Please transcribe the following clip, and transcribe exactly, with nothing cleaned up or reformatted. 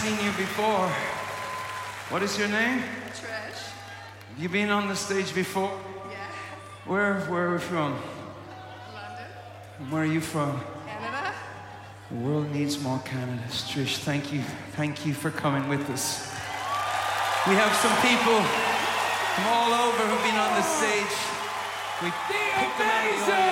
seen you before. What is your name? Trish. Have you been on the stage before? Yeah. Where, where are we from? London. And where are you from? Canada. The world needs more Canadas. Trish, thank you. Thank you for coming with us. We have some people from all over who've been on the stage. We picked them out of the audience.